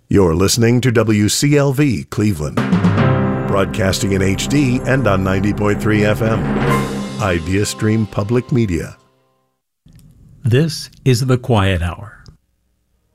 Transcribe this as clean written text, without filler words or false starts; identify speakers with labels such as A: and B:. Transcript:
A: You're listening to WCLV Cleveland, broadcasting in HD and on 90.3 FM. Idea Stream Public Media.
B: This is The Quiet Hour